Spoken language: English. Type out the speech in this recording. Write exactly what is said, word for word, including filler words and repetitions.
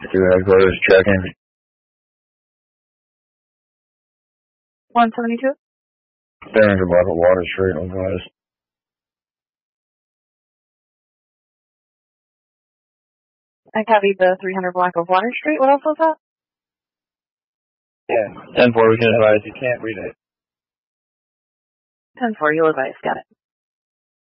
fifty-two headquarters checking. one seventy-two? Derringer block of Water Street, advise. I copied the three hundred block of Water Street. What else was that? Yeah, ten four, we can advise. You can't read it. ten four, you'll advise. Got it.